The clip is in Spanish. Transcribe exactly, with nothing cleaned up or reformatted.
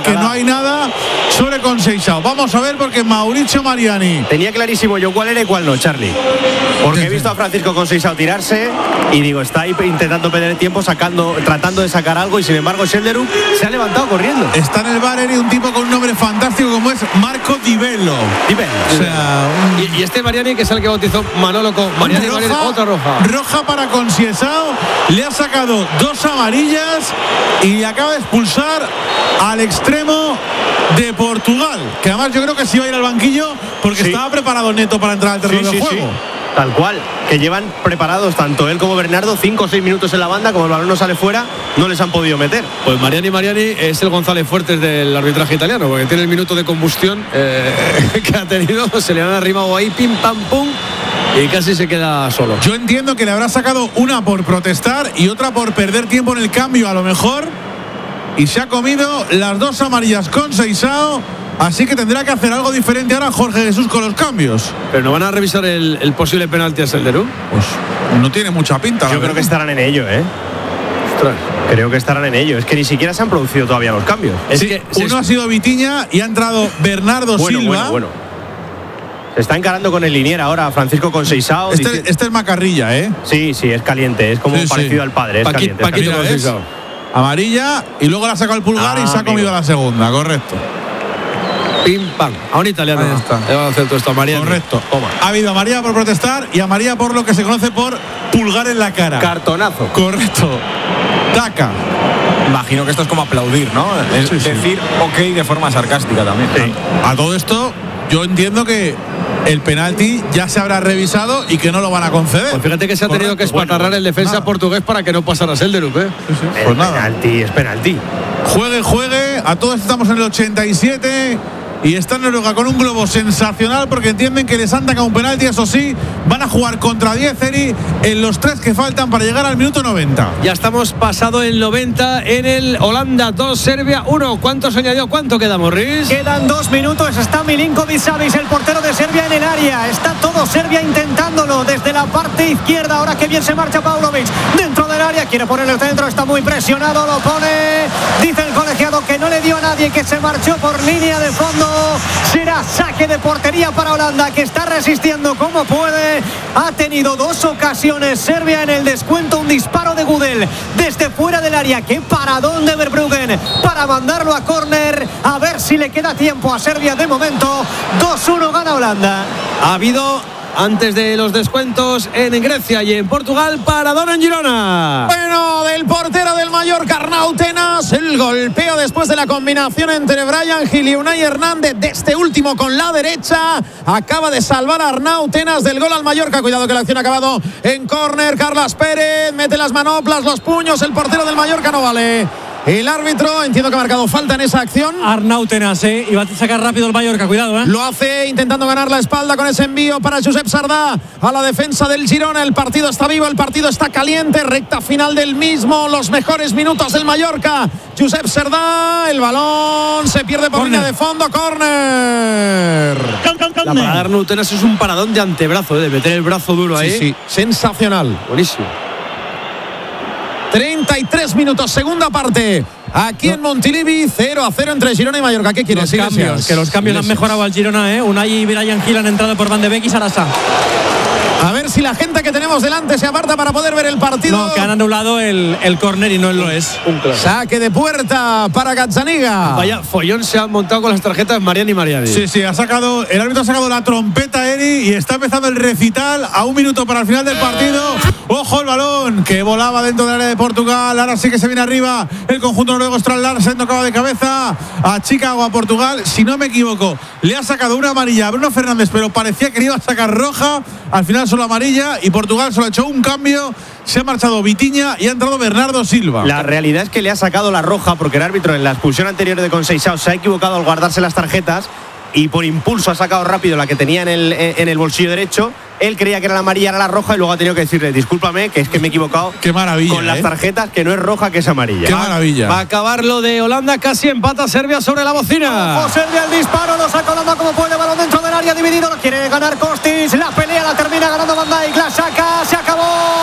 que no hay nada sobre Conceição. Vamos a ver porque Mauricio Mariani. Tenía clarísimo yo cuál era y cuál no, Charlie. Porque he visto a Francisco Conceição tirarse y digo, está ahí intentando perder tiempo, sacando, tratando de sacar algo y sin embargo Schelderup se ha levantado corriendo. Está en el bar y un tipo con un nombre fantástico como es Marco Di Bello. Di Bello. O sea, un... y, y este Mariani que es el que bautizó Manolo con Mariani, roja, Mariani, otra roja. Roja para Conceição, le ha sacado dos amarillas y acaba de expulsar al extremo de Portugal, que además yo creo que sí va a ir al banquillo porque sí. estaba preparado Neto para entrar al terreno sí, de sí, juego. Sí. Tal cual, que llevan preparados tanto él como Bernardo cinco o seis minutos en la banda, como el balón no sale fuera, no les han podido meter. Pues Mariani Mariani es el González Fuertes del arbitraje italiano, porque tiene el minuto de combustión eh, que ha tenido, se le han arrimado ahí, pim pam pum, y casi se queda solo. Yo entiendo que le habrá sacado una por protestar y otra por perder tiempo en el cambio a lo mejor, y se ha comido las dos amarillas Conceição. Así que tendrá que hacer algo diferente ahora Jorge Jesús con los cambios. Pero no van a revisar el, el posible penalti a Schelderup. Pues no tiene mucha pinta. Yo creo que estarán en ello, ¿eh? Ostras. Creo que estarán en ello. Es que ni siquiera se han producido todavía los cambios. Es sí, que uno ha sido Vitinha y ha entrado Bernardo bueno, Silva. Bueno, bueno. Se está encarando con el linier ahora Francisco Conceição. Este, dice... este es Macarrilla, ¿eh? Sí, sí, es caliente. Es como sí, parecido sí. al padre. Es Paqui, caliente. Paquito Conceição. Amarilla y luego le ha sacado el pulgar ah, y se ha comido amigo. la segunda, correcto. Pim pam, a un italiano ah, está. Le va a hacer todo esto a María. Correcto. Toma. Ha habido a María por protestar y a María por lo que se conoce por pulgar en la cara. Cartonazo. Correcto. Taca. Imagino que esto es como aplaudir, ¿no? Es sí, decir sí. ok de forma sarcástica también. Sí. A todo esto, yo entiendo que el penalti ya se habrá revisado y que no lo van a conceder. Pues fíjate que se ha tenido Correcto. que espatarrar bueno, el defensa nada. portugués para que no pasara Schelderup, ¿eh? Sí, sí. El Pues nada. penalti es penalti. Juegue, juegue. A todos estamos en el ochenta y siete. Y está Noruega con un globo sensacional porque entienden que les han sacado un penalti. Eso sí, van a jugar contra diez Eri en los tres que faltan para llegar al minuto noventa. Ya estamos pasado el noventa en el Holanda dos, Serbia uno. ¿Cuánto se añadió? ¿Cuánto queda, Morris? Quedan dos minutos. Está Milinković-Savić, el portero de Serbia, en el área. Está todo Serbia intentándolo desde la parte izquierda. Ahora que bien se marcha Paunović dentro del área. Quiere ponerlo dentro. Está muy presionado. Lo pone. Dice el colegiado que no le dio a nadie, que se marchó por línea de fondo. Será saque de portería para Holanda, que está resistiendo como puede. Ha tenido dos ocasiones Serbia en el descuento. Un disparo de Gudel desde fuera del área. Qué paradón de Verbruggen para mandarlo a córner. A ver si le queda tiempo a Serbia. De momento dos uno gana Holanda. Ha habido antes de los descuentos en Grecia y en Portugal, paradón en Girona. Bueno, del portero del Mallorca, Arnau Tenas, el golpeo después de la combinación entre Bryan Gil y Unai Hernández, de este último con la derecha, acaba de salvar a Arnau Tenas del gol al Mallorca. Cuidado que la acción ha acabado en córner. Carlas Pérez mete las manoplas, los puños, el portero del Mallorca no vale. El árbitro, entiendo que ha marcado falta en esa acción. Arnau Tenas, eh, y va a sacar rápido el Mallorca, cuidado, eh. Lo hace intentando ganar la espalda con ese envío para Josep Sardá a la defensa del Girona. El partido está vivo, el partido está caliente, recta final del mismo, los mejores minutos del Mallorca. Josep Sardá, el balón se pierde por línea de fondo, córner. La parada de Arnau Tenas es un paradón de antebrazo, eh, de meter el brazo duro ahí. Sí, sí, sensacional. Buenísimo. treinta y tres minutos, segunda parte. Aquí no. en Montilivi, cero a cero entre Girona y Mallorca. ¿Qué quieres? Los cambios, que los cambios han mejorado al Girona, ¿eh? Unai y Bryan Gil han entrado por Van de Beek y Sarasa. A ver si la gente que tenemos delante se aparta para poder ver el partido. No, que han anulado el, el córner y no lo es. Un claro. Saque de puerta para Gazzaniga. Vaya follón se han montado con las tarjetas Mariani y Mariani. Sí, sí, ha sacado, el árbitro ha sacado la trompeta, Eri, y está empezando el recital a un minuto para el final del partido. Ojo el balón, que volaba dentro del área de Portugal. Ahora sí que se viene arriba el conjunto noruego. Strand Larsen tocaba de cabeza a Chicago, a Portugal. Si no me equivoco, le ha sacado una amarilla a Bruno Fernández, pero parecía que le iba a sacar roja. Al final solo amarilla, y Portugal solo ha hecho un cambio. Se ha marchado Vitinha y ha entrado Bernardo Silva. La realidad es que le ha sacado la roja porque el árbitro en la expulsión anterior de Conceição se ha equivocado al guardarse las tarjetas y por impulso ha sacado rápido la que tenía en el, en el bolsillo derecho. Él creía que era la amarilla, era la roja, y luego ha tenido que decirle, discúlpame, que es que me he equivocado. Qué maravilla, con las ¿eh? tarjetas, que no es roja, que es amarilla. Qué maravilla. Va a acabar lo de Holanda, casi empata Serbia sobre la bocina. Ojo, Serbia, el disparo, lo saca Holanda como puede, balón dentro del área dividido, lo quiere ganar Kostic, la pelea la termina ganando Van Dijk, la saca, se acabó.